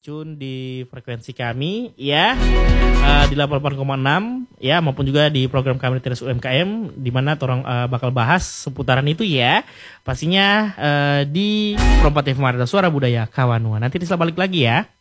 tune di frekuensi kami ya, di 88,6 ya, maupun juga di program kami Teras UMKM, di mana orang bakal bahas seputaran itu ya. Pastinya di Perompat FM Suara Budaya Kawanua. Nanti disela balik lagi ya.